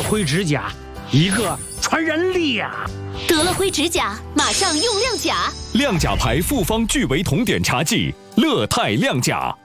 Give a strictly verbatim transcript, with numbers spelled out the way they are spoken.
灰指甲，一个传染力啊！ 得了灰指甲，马上用亮甲。 亮甲牌复方聚维酮碘茶剂，乐泰亮甲。